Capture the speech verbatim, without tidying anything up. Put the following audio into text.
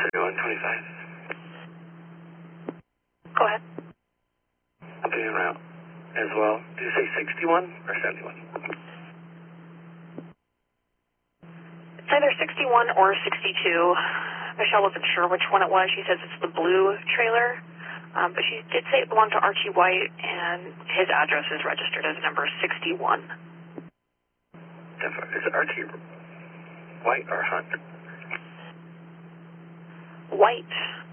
thirty-one twenty-five. Go ahead. I'm being en route as well. Did you say sixty-one or seventy-one? It's either sixty-one or sixty-two. Michelle wasn't sure which one it was. She says it's the blue trailer, um, but she did say it belonged to Archie White, and his address is registered as number sixty-one. Is it Archie White or Hunt? White.